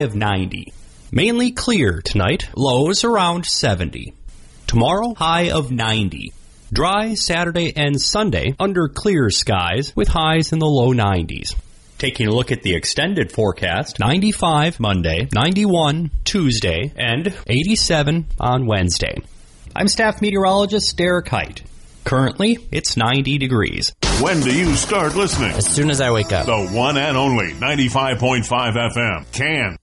of 90. Mainly clear tonight, lows around 70. Tomorrow, high of 90. Dry Saturday and Sunday under clear skies with highs in the low 90s. Taking a look at the extended forecast, 95 Monday, 91 Tuesday, and 87 on Wednesday. I'm staff meteorologist Derek Height. Currently, it's 90 degrees. When do you start listening? As soon as I wake up. The one and only 95.5 FM. Can.